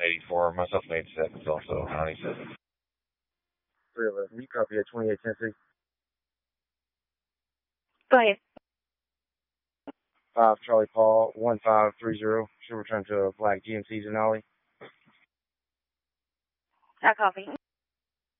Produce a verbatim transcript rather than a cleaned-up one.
eighty-four. Myself and eighty-six also. ninety-six. three of us. You copy at twenty-eight Tennessee? Go ahead. five Charlie Paul, one five three zero. Should return to a black G M C Denali. I copy.